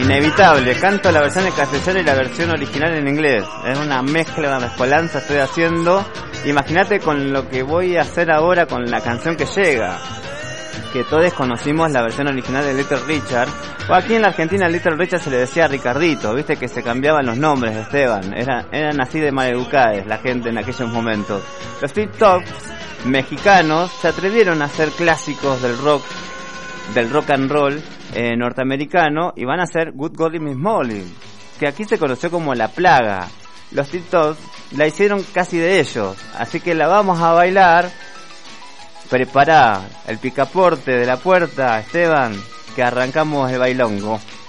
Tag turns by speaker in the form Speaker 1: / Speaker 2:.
Speaker 1: inevitable. Canto la versión en castellano y la versión original en inglés. Es una mezcla, una mezcolanza estoy haciendo. Imagínate con lo que voy a hacer ahora con la canción que llega. Que todos conocimos la versión original de Little Richard. O aquí en la Argentina Little Richard se le decía Ricardito. Viste que se cambiaban los nombres, Esteban. Eran así de maleducadas la gente en aquellos momentos. Los Tip Tops mexicanos se atrevieron a hacer clásicos del rock and roll norteamericano, y van a hacer Good Golly Miss Molly, que aquí se conoció como La Plaga. Los Tip Tops la hicieron casi de ellos, así que la vamos a bailar. Prepará el picaporte de la puerta, Esteban, que arrancamos el bailongo.